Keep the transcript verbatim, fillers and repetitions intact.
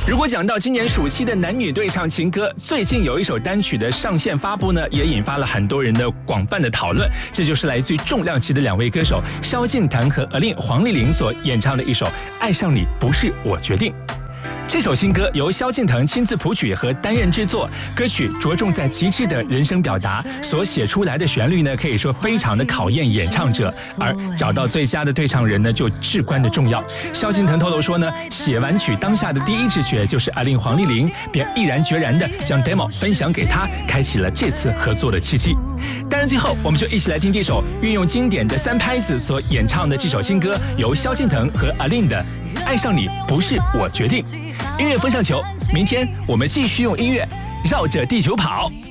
如果讲到今年暑期的男女对唱情歌，最近有一首单曲的上线发布呢，也引发了很多人的广泛的讨论。这就是来自于重量级的两位歌手萧敬腾和 A-Lin 黄丽玲所演唱的一首《爱上你不是我决定》。这首新歌由萧敬腾亲自谱曲和担任制作，歌曲着重在极致的人声表达，所写出来的旋律呢，可以说非常的考验演唱者，而找到最佳的对唱人呢，就至关的重要。萧敬腾透露说呢，写完曲当下的第一直觉就是 A-Lin 黄丽玲，便毅然决然的将 demo 分享给他，开启了这次合作的契机。当然，最后我们就一起来听这首运用经典的三拍子所演唱的这首新歌，由萧敬腾和 A-Lin 的《爱上你不是我决定》。音乐风向球，明天我们继续用音乐绕着地球跑。